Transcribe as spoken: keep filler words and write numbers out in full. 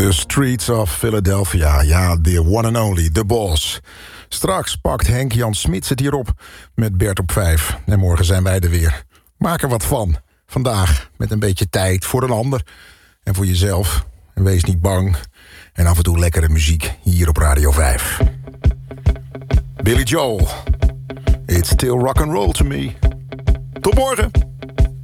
The Streets of Philadelphia, ja, the one and only, The Boss. Straks pakt Henk-Jan Smits het hierop met Bert op vijf. En morgen zijn wij er weer. Maak er wat van. Vandaag met een beetje tijd voor een ander. En voor jezelf. En wees niet bang. En af en toe lekkere muziek hier op Radio vijf. Billy Joel. It's still rock and roll to me. Tot morgen.